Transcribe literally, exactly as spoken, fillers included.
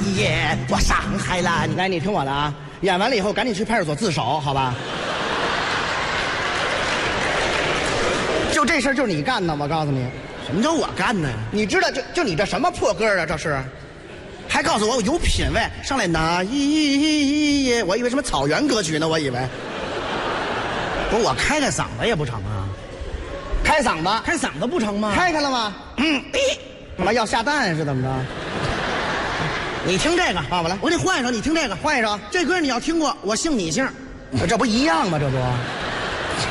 夜，我上海蓝。 来，你听我的啊，演完了以后赶紧去派出所自首，好吧？就这事儿就是你干的，我告诉你。 什么叫我干的呀？ 你知道就就你这什么破歌啊？这是， 还告诉我我有品位，上来那一夜，我以为什么草原歌曲呢？我以为。不是我开开嗓子也不成啊？ 开嗓子， 开嗓子不成吗？ 开开了吗？ 嗯， 干嘛要下蛋是怎么着？ 你听这个啊，我来， 我给你换一首，你听这个， 换一首。 这歌你要听过，我姓你姓， 这不一样吗？这不。